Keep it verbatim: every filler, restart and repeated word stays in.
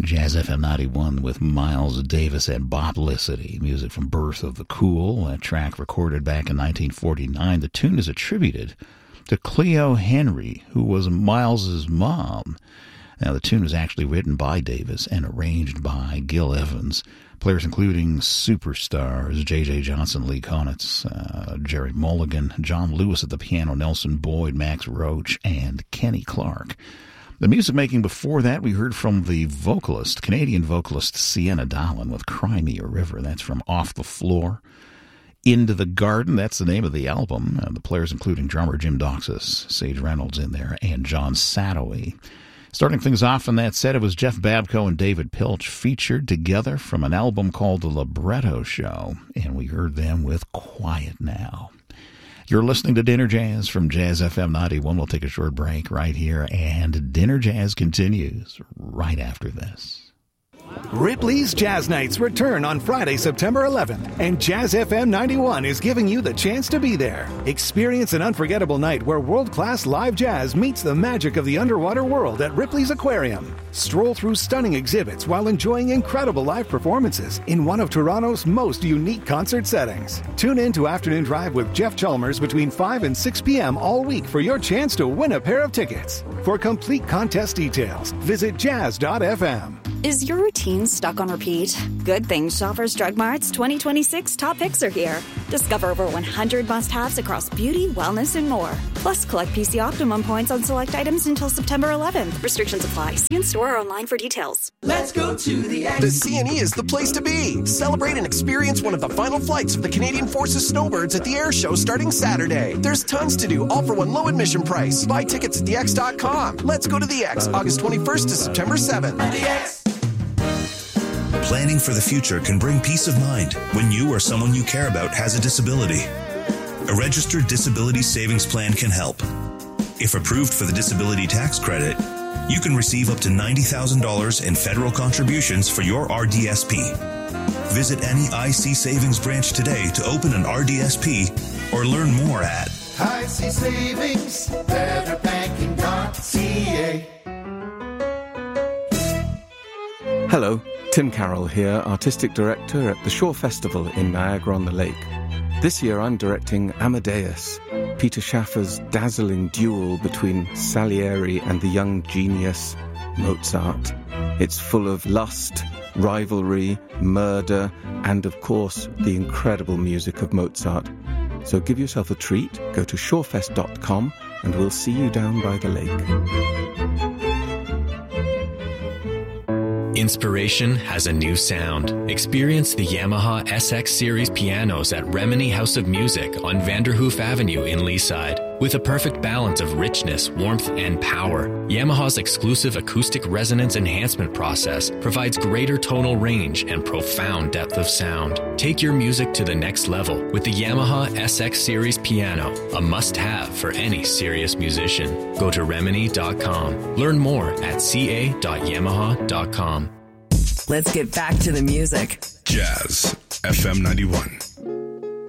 Jazz F M ninety-one with Miles Davis and Boplicity, music from Birth of the Cool, a track recorded back in nineteen forty-nine. The tune is attributed to Cleo Henry, who was Miles's mom. Now, the tune was actually written by Davis and arranged by Gil Evans. Players including superstars J J Johnson, Lee Konitz, uh, Jerry Mulligan, John Lewis at the piano, Nelson Boyd, Max Roach, and Kenny Clark. The music making before that, we heard from the vocalist, Canadian vocalist Sienna Dallin with Cry Me a River. That's from Off the Floor. Into the Garden, that's the name of the album. Uh, the players including drummer Jim Doxas, Sage Reynolds in there, and John Sadoway. Starting things off in that set, it was Jeff Babko and David Pilch featured together from an album called The Libretto Show, and we heard them with Quiet Now. You're listening to Dinner Jazz from Jazz F M ninety-one. We'll take a short break right here, and Dinner Jazz continues right after this. Ripley's Jazz Nights return on Friday, September eleventh, and Jazz F M ninety-one is giving you the chance to be there. Experience an unforgettable night where world-class live jazz meets the magic of the underwater world at Ripley's Aquarium. Stroll through stunning exhibits while enjoying incredible live performances in one of Toronto's most unique concert settings. Tune in to Afternoon Drive with Jeff Chalmers between five and six p.m. all week for your chance to win a pair of tickets. For complete contest details, visit jazz dot f m. Is your routine stuck on repeat? Good thing Shoppers Drug Mart's twenty twenty-six top picks are here. Discover over one hundred must-haves across beauty, wellness, and more. Plus, collect P C Optimum points on select items until September eleventh. Restrictions apply. See in-store or online for details. Let's go to the X. The C N E is the place to be. Celebrate and experience one of the final flights of the Canadian Forces Snowbirds at the air show starting Saturday. There's tons to do, all for one low admission price. Buy tickets at the x dot com. Let's go to the X, August twenty-first to September seventh. The X. Planning for the future can bring peace of mind when you or someone you care about has a disability. A registered disability savings plan can help. If approved for the disability tax credit, you can receive up to ninety thousand dollars in federal contributions for your R D S P. Visit any I C Savings branch today to open an R D S P or learn more at I C Savings, better banking dot c a. Hello, Tim Carroll here, Artistic Director at the Shaw Festival in Niagara-on-the-Lake. This year I'm directing Amadeus, Peter Schaffer's dazzling duel between Salieri and the young genius Mozart. It's full of lust, rivalry, murder, and of course the incredible music of Mozart. So give yourself a treat, go to shawfest dot com and we'll see you down by the lake. Inspiration has a new sound. Experience the Yamaha S X Series pianos at Remini House of Music on Vanderhoof Avenue in Leaside. With a perfect balance of richness, warmth, and power, Yamaha's exclusive acoustic resonance enhancement process provides greater tonal range and profound depth of sound. Take your music to the next level with the Yamaha S X Series piano, a must-have for any serious musician. Go to remini dot com. Learn more at c a dot yamaha dot com. Let's get back to the music. Jazz F M ninety-one.